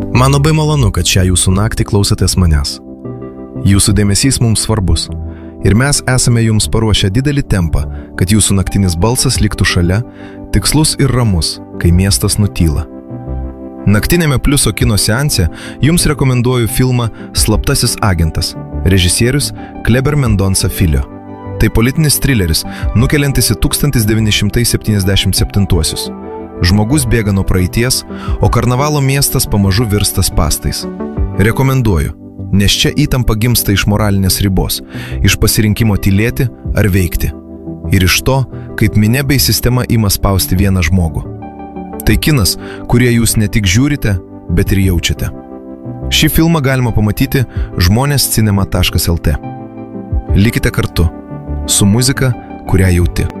Man labai malonu, kad šią jūsų naktį klausotės manęs. Jūsų dėmesys mums svarbus. Ir mes esame jums paruošę didelį tempą, kad jūsų naktinis balsas liktų šalia, tikslus ir ramus, kai miestas nutyla. Naktinėme Pliuso kino seanse jums rekomenduoju filmą Slaptasis agentas, režisierius Kleber Mendonca Filio. Tai politinis trileris, nukeliantis į 1977-uosius. Žmogus bėga nuo praeities, o karnavalo miestas pamažu virsta spastais. Rekomenduoju, nes čia įtampa gimsta iš moralinės ribos, iš pasirinkimo tylėti ar veikti. Ir iš to, kaip minia bei sistema ima spausti vieną žmogų. Tai kinas, kurie jūs ne tik žiūrite, bet ir jaučiate. Šį filmą galima pamatyti žmonėscinema.lt. Likite kartu, su muzika, kurią jauti.